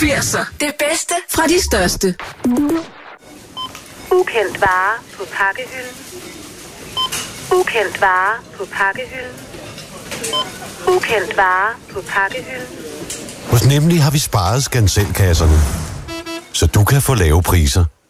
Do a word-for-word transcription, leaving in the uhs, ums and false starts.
firser. Det bedste fra de største. Ukendt vare på pakkehylden. Ukendt vare på pakkehylden. Ukendt vare på pakkehylden. Hos Nemlig har vi sparet skanselkasserne, så du kan få lave priser.